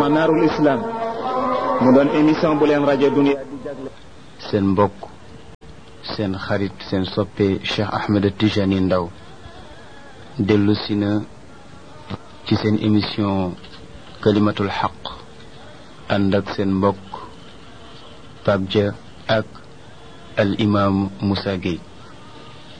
Manarul Islam mu doon émission bu leen rajo Dunia di jagle seen mbokk seen xarit seen soppe Cheikh Ahmed Tijani Ndaw dellu si na ci seen émission kalimatul xaq ànd ak seen mbokk Pape Dia ak al imam Moussa Gueye